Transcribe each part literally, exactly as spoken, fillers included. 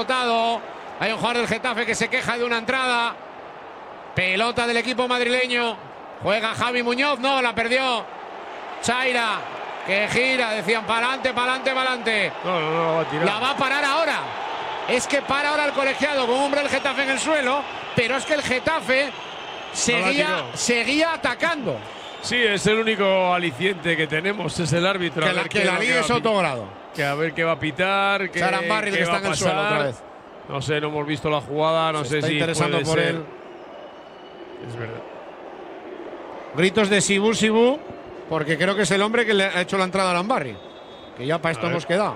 rebotado. Hay un jugador del Getafe que se queja de una entrada. Pelota del equipo madrileño. Juega Javi Muñoz. No, la perdió Chaira, que gira. Decían para adelante, para adelante, para adelante. No, no, no, va a tirar. La va a parar ahora. Es que para ahora el colegiado con un hombre del Getafe en el suelo. Pero es que el Getafe seguía, no seguía atacando. Sí, es el único aliciente que tenemos, es el árbitro. Que a la, ver que qué la es lo líe va a Soto Grado. Que a ver qué va a pitar. Qué, Saran Barril, qué que va está en a el suelo pasar. otra vez. No sé, no hemos visto la jugada. No Se sé está si interesando puede por ser. él. Es verdad. Gritos de Sibú, Sibú, porque creo que es el hombre que le ha hecho la entrada a Lambarri. Que ya para esto A ver. hemos quedado.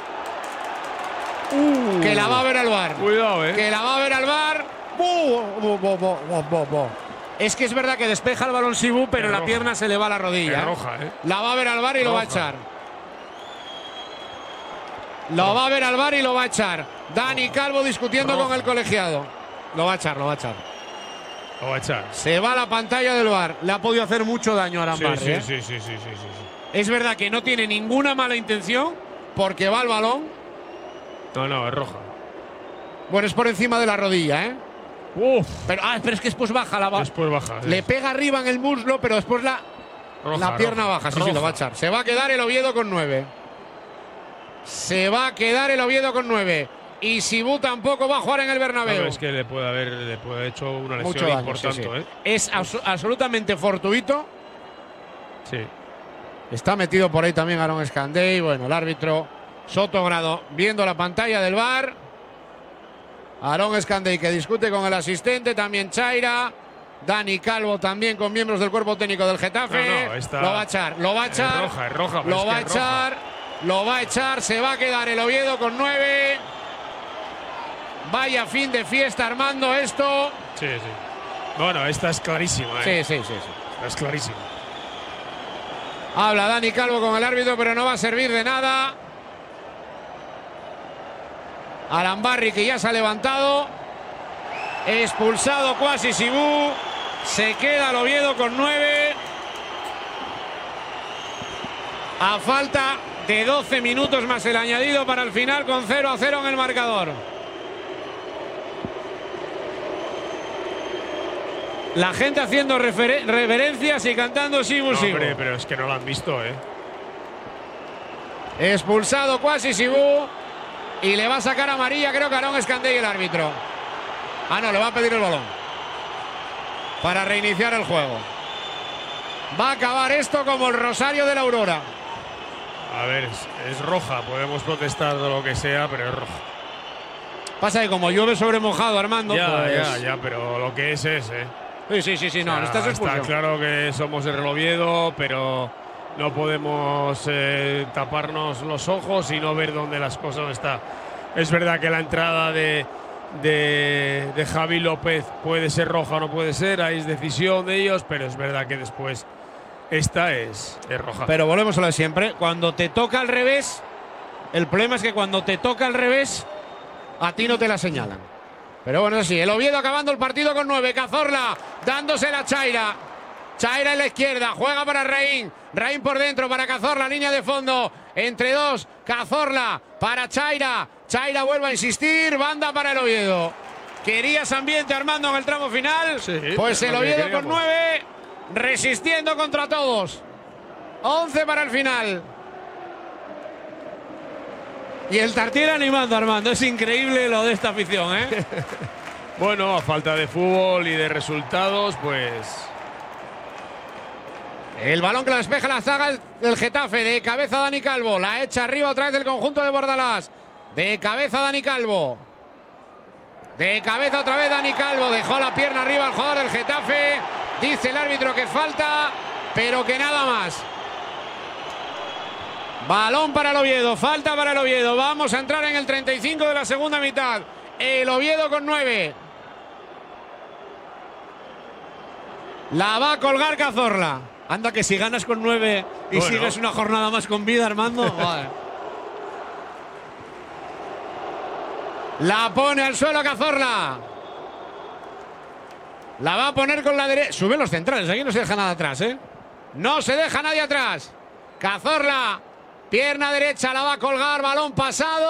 Uh, Que la va a ver al bar. Cuidado, eh. Que la va a ver al bar. Bu, bu, bu, bu, bu, bu, bu. Es que es verdad que despeja el balón Sibú, pero Es la roja. pierna se le va a la rodilla. Es ¿eh? roja, eh. La va a ver al bar y lo va a Roja. echar. Lo va a ver al bar y lo va a echar. Dani Calvo discutiendo Roja. con el colegiado. Lo va a echar, lo va a echar. Lo va a echar. Se va a la pantalla del bar. Le ha podido hacer mucho daño a Sí, Arambarri. sí, ¿eh? sí, sí, sí, sí, sí, sí. Es verdad que no tiene ninguna mala intención porque va al balón. No, no, es roja. Bueno, es por encima de la rodilla, ¿eh? Uf. Pero, ah, pero es que después baja la ba- Después baja. Le sí. pega arriba en el muslo, pero después la, Roja, la pierna roja, baja. Sí, roja. sí, lo va a echar. Se va a quedar el Oviedo con nueve. Se va a quedar el Oviedo con nueve. Y Sibú tampoco va a jugar en el No, Bernabéu. pero es que le puede haber, le puede haber hecho una lesión Mucho daño, importante, sí, sí. ¿eh? Es abso- absolutamente fortuito. Sí. Está metido por ahí también Aaron Escandey. Bueno, el árbitro Soto Grado viendo la pantalla del bar. Aaron Escandey que discute con el asistente. También Chaira. Dani Calvo también con miembros del cuerpo técnico del Getafe. No, no, esta- Lo va a echar, lo va a echar. Es roja, es roja. pero Lo es va a que es roja. echar, lo va a echar. Se va a quedar el Oviedo con nueve. Vaya fin de fiesta armando esto. Sí, sí. Bueno, esta es clarísima, ¿eh? Sí, sí, sí, sí. Esta es clarísima. Habla Dani Calvo con el árbitro, pero no va a servir de nada. Arambarri que ya se ha levantado. Expulsado Kwasi Sibú. Se queda el Oviedo con nueve. A falta de doce minutos más el añadido para el final con cero a cero en el marcador. La gente haciendo referen- reverencias y cantando Sibú No, Sibú. hombre, pero es que no lo han visto, ¿eh? Expulsado Kwasi Sibú. Y le va a sacar amarilla, creo que Aaron Escandey, el árbitro. Ah, no, le va a pedir el balón. Para reiniciar el juego. Va a acabar esto como el Rosario de la Aurora. A ver, es, es roja. Podemos protestar de lo que sea, pero es roja. Pasa que como llueve sobre mojado, Armando. Ya, pues- ya, ya, pero lo que es es, ¿eh? Sí, sí, sí, sí, no, O sea, esta es está expulsión. claro que somos el Oviedo, pero no podemos eh, taparnos los ojos y no ver dónde las cosas están. Es verdad que la entrada de, de, de Javi López puede ser roja o no puede ser, ahí es decisión de ellos, pero es verdad que después esta es, es roja. Pero volvemos a lo de siempre. Cuando te toca al revés, el problema es que cuando te toca al revés, a ti no te la señalan. Pero bueno, sí, el Oviedo acabando el partido con nueve. Cazorla dándose la Chaira. Chaira en la izquierda, juega para Raín. Raín por dentro para Cazorla, línea de fondo. Entre dos, Cazorla para Chaira. Chaira vuelve a insistir, banda para el Oviedo. ¿Querías ambiente, Armando, en el tramo final? Sí, pues es el lo que Oviedo con queríamos. nueve, resistiendo contra todos. once para el final. Y el Tartiere animando, Armando. Es increíble lo de esta afición, ¿eh? Bueno, a falta de fútbol y de resultados, pues El balón que la despeja la zaga del Getafe. De cabeza Dani Calvo. La echa arriba otra vez del conjunto de Bordalás. De cabeza Dani Calvo. De cabeza otra vez Dani Calvo. Dejó la pierna arriba al jugador del Getafe. Dice el árbitro que falta, pero que nada más. Balón para el Oviedo. Falta para el Oviedo. Vamos a entrar en el treinta y cinco de la segunda mitad. El Oviedo con nueve. La va a colgar Cazorla. Anda que si ganas con nueve y Bueno. sigues una jornada más con vida, Armando. Vale. La pone al suelo Cazorla. La va a poner con la derecha. Suben los centrales, aquí no se deja nada atrás, ¿eh? No se deja nadie atrás. Cazorla, pierna derecha, la va a colgar, balón pasado.